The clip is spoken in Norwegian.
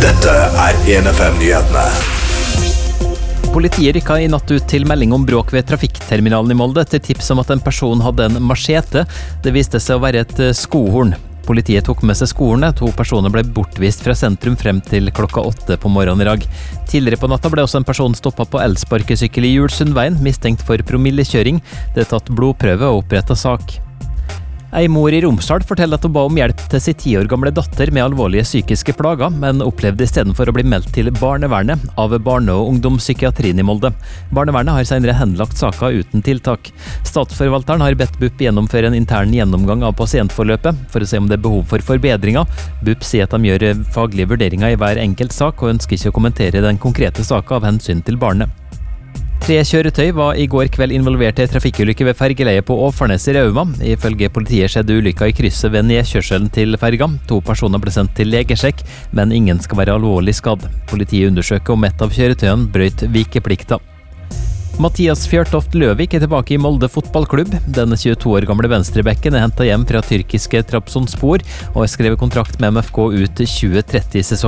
Dette 1FM-nyhetene. Politiet rykket i natt ut til melding om bråk ved trafikkterminalen i Molde til tips om at en person hadde en machete. Det viste seg å være et skohorn. Politiet tok med seg skohornet. 2 personer ble bortvist fra sentrum frem til klokka 8 på morgenen i dag. Tidligere på natta ble også en person stoppet på elsparkesykkel i Julsundveien, mistenkt for promillekjøring. Det er tatt blodprøve og opprettet sak. Ei mor i Romsdal forteller at hun ba om hjelp til sin 10 år gamle datter med alvorlige psykiske plager, men opplevde i stedet for å bli meldt til barnevernet av barne- og ungdomspsykiatrien i Molde. Barnevernet har senere henlagt saka uten tiltak. Statsforvalteren har bedt BUP gjennomføre en intern gjennomgang av pasientforløpet for å se om det er behov for forbedringer. BUP sier at de gjør faglige vurderinger i hver enkelt sak, og ønsker ikke å kommentere den konkrete saka av hensyn til barnet. 3 kjøretøy var i går kveld involvert i trafikkulykke ved fergeleiet på Åfarnes i Rauma. Ifølge politiet skjedde ulykka i krysset ved nedkjørselen til ferga. 2 personer ble sendt til legesjekk, men ingen skal være alvorlig skadd. Politiet undersøker om et av kjøretøyene brøt vikeplikta. Mathias Fjørtoft Løvik er tilbake i Molde fotballklubb. Denne 22 år gamle venstrebekken er hentet hjem fra tyrkiske Trabzonspor og har skrevet kontrakt med MFK ut 2030-sesongen.